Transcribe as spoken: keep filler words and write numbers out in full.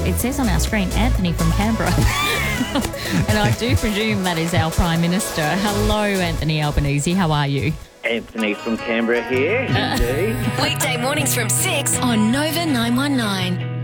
it says on our screen, Anthony from Canberra. And I do presume that is our Prime Minister. Hello, Anthony Albanese. How are you? Anthony from Canberra here, indeed. Weekday mornings from six on Nova nine one nine.